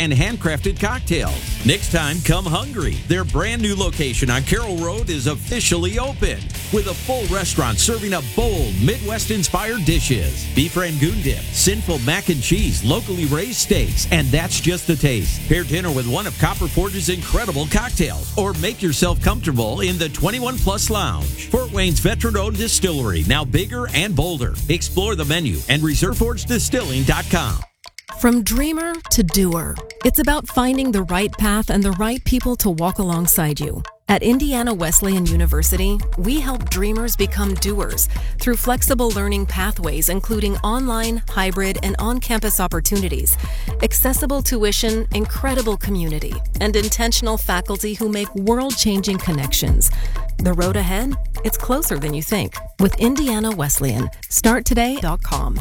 and handcrafted cocktails. Next time, come hungry. Their brand new location on Carroll Road is officially open with a full restaurant serving up bold, Midwest-inspired dishes. Beef Rangoon dip, sinful mac and cheese, locally raised steaks, and that's just a taste. Pair dinner with one of Copper Forge's incredible cocktails, or make yourself comfortable in the 21 Plus Lounge. Fort Wayne's veteran-owned distillery, now bigger and bolder. Explore the menu and reserveforgedistilling.com. From dreamer to doer, it's about finding the right path and the right people to walk alongside you. At Indiana Wesleyan University, we help dreamers become doers through flexible learning pathways, including online, hybrid, and on-campus opportunities, accessible tuition, incredible community, and intentional faculty who make world-changing connections. The road ahead? It's closer than you think. With Indiana Wesleyan. StartToday.com.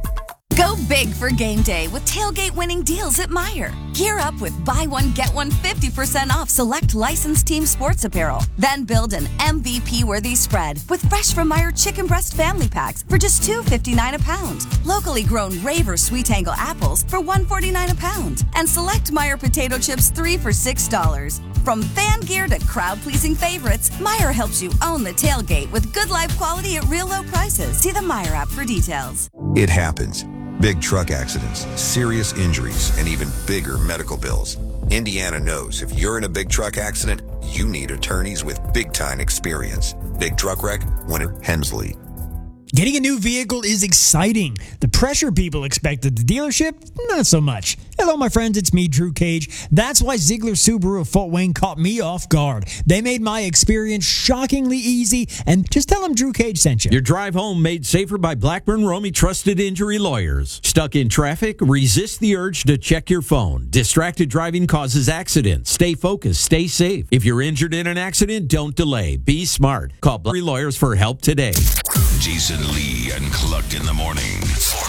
Go big for game day with tailgate-winning deals at Meijer. Gear up with buy one, get one 50% off select licensed team sports apparel. Then build an MVP-worthy spread with fresh from Meijer chicken breast family packs for just $2.59 a pound. Locally grown Raver Sweet Angle apples for $1.49 a pound. And select Meijer potato chips 3 for $6. From fan gear to crowd-pleasing favorites, Meijer helps you own the tailgate with good life quality at real low prices. See the Meijer app for details. It happens. Big truck accidents, serious injuries, and even bigger medical bills. Indiana knows if you're in a big truck accident, you need attorneys with big-time experience. Big truck wreck, went at Hensley. Getting a new vehicle is exciting. The pressure people expect at the dealership, not so much. Hello, my friends, it's me, Drew Cage. That's why Ziegler Subaru of Fort Wayne caught me off guard. They made my experience shockingly easy, and just tell them Drew Cage sent you. Your drive home made safer by Blackburn Romey Trusted Injury Lawyers. Stuck in traffic? Resist the urge to check your phone. Distracted driving causes accidents. Stay focused. Stay safe. If you're injured in an accident, don't delay. Be smart. Call Blackburn Lawyers for help today. Jason Lee and Clucked in the morning.